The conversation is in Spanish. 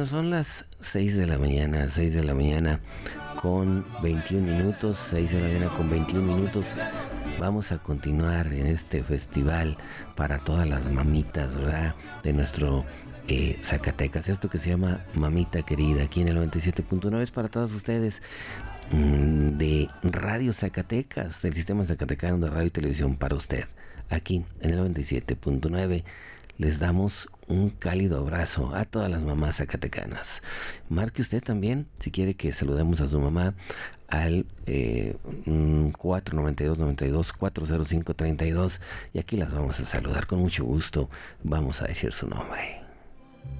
Bueno, son las 6 de la mañana, 6 de la mañana con 21 minutos, 6 de la mañana con 21 minutos. Vamos a continuar en este festival para todas las mamitas, ¿verdad? De nuestro Zacatecas. Esto que se llama Mamita Querida, aquí en el 97.9 es para todos ustedes. De Radio Zacatecas, del Sistema Zacatecano de Radio y Televisión para usted. Aquí en el 97.9 les damos un cálido abrazo a todas las mamás zacatecanas. Marque usted también, si quiere que saludemos a su mamá, al 492-92-405-32, y aquí las vamos a saludar con mucho gusto. Vamos a decir su nombre.